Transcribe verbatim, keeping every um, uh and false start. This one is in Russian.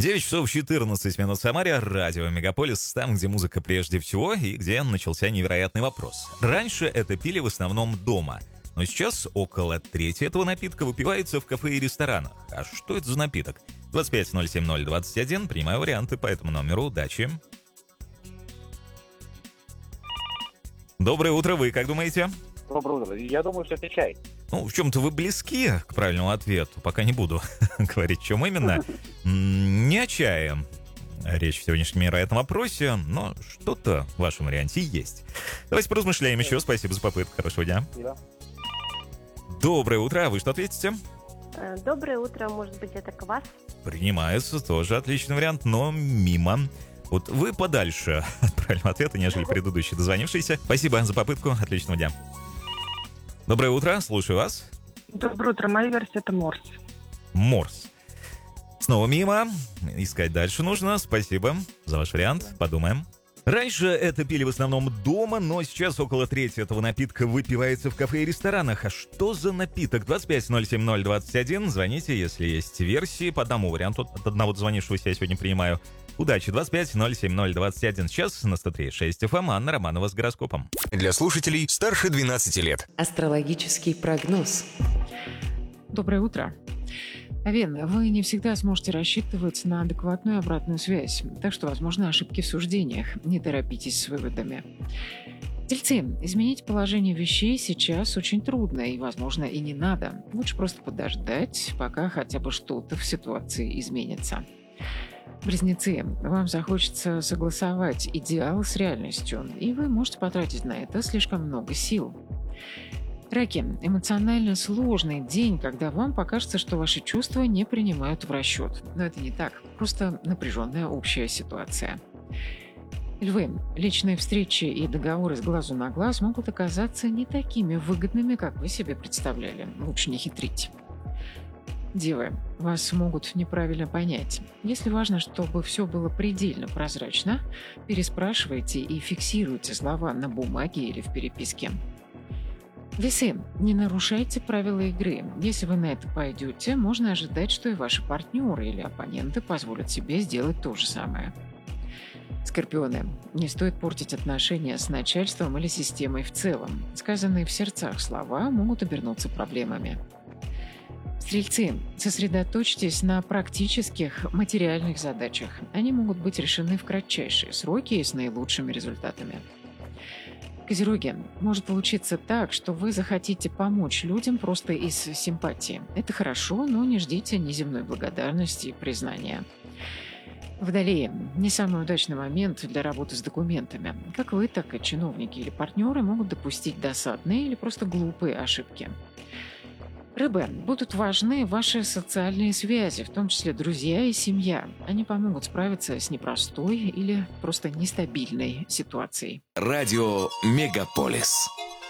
девять часов четырнадцать минут в Самаре, радио Мегаполис, там, где музыка прежде всего и где начался невероятный вопрос. Раньше это пили в основном дома, но сейчас около трети этого напитка выпивается в кафе и ресторанах. А что это за напиток? двадцать пять ноль семь ноль двадцать один, принимаю варианты по этому номеру, удачи. Доброе утро, вы как думаете? Доброе утро. Я думаю, что это чай. Ну, в чем-то вы близки к правильному ответу, пока не буду говорить, в чем именно. Не о чае речь в сегодняшнем невероятном вопросе, но что-то в вашем варианте есть. Давайте поразмышляем еще. Спасибо за попытку. Хорошего дня. Спасибо. Доброе утро. А вы что ответите? Доброе утро. Может быть, это квас? Принимается. Тоже отличный вариант, но мимо. Вот вы подальше от правильного ответа, нежели предыдущий дозвонившийся. Спасибо за попытку. Отличного дня. Доброе утро, слушаю вас. Доброе утро, моя версия это морс. Морс. Снова мимо. Искать дальше нужно. Спасибо за ваш вариант. Подумаем. Раньше это пили в основном дома, но сейчас около трети этого напитка выпивается в кафе и ресторанах. А что за напиток? двадцать пять ноль семь ноль двадцать один. Звоните, если есть версии. По одному варианту от одного звонившегося я сегодня принимаю. Удачи. двадцать пять ноль семь ноль двадцать один. Сейчас на сто три и шесть эф эм. Анна Романова с гороскопом. Для слушателей старше двенадцати лет. Астрологический прогноз. Доброе утро. Овен, вы не всегда сможете рассчитывать на адекватную обратную связь, так что, возможно, ошибки в суждениях. Не торопитесь с выводами. Тельцы, изменить положение вещей сейчас очень трудно и, возможно, и не надо. Лучше просто подождать, пока хотя бы что-то в ситуации изменится. Близнецы, вам захочется согласовать идеал с реальностью, и вы можете потратить на это слишком много сил. Раки, эмоционально сложный день, когда вам покажется, что ваши чувства не принимают в расчет. Но это не так, просто напряженная общая ситуация. Львы, личные встречи и договоры с глазу на глаз могут оказаться не такими выгодными, как вы себе представляли. Лучше не хитрить. Девы, вас могут неправильно понять. Если важно, чтобы все было предельно прозрачно, переспрашивайте и фиксируйте слова на бумаге или в переписке. Весы, не нарушайте правила игры. Если вы на это пойдете, можно ожидать, что и ваши партнеры или оппоненты позволят себе сделать то же самое. Скорпионы, не стоит портить отношения с начальством или системой в целом. Сказанные в сердцах слова могут обернуться проблемами. Стрельцы, сосредоточьтесь на практических материальных задачах. Они могут быть решены в кратчайшие сроки и с наилучшими результатами. Козероги, может получиться так, что вы захотите помочь людям просто из симпатии. Это хорошо, но не ждите неземной благодарности и признания. Водолеи, не самый удачный момент для работы с документами. Как вы, так и чиновники или партнеры могут допустить досадные или просто глупые ошибки. Рыбы, будут важны ваши социальные связи, в том числе друзья и семья. Они помогут справиться с непростой или просто нестабильной ситуацией. Радио Мегаполис.